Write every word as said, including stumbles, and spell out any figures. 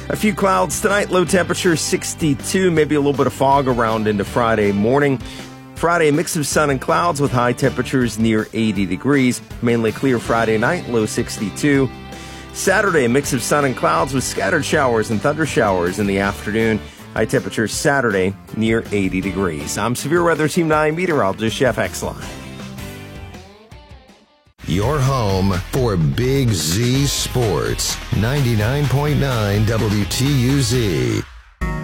A few clouds tonight, low temperature sixty-two, maybe a little bit of fog around into Friday morning. Friday, a mix of sun and clouds with high temperatures near eighty degrees. Mainly clear Friday night, low sixty-two. Saturday, a mix of sun and clouds with scattered showers and thunder showers in the afternoon. High temperatures Saturday near eighty degrees. I'm Severe Weather Team nine meteorologist Jeff Exline. Your home for Big Z Sports, ninety-nine point nine W T U Z.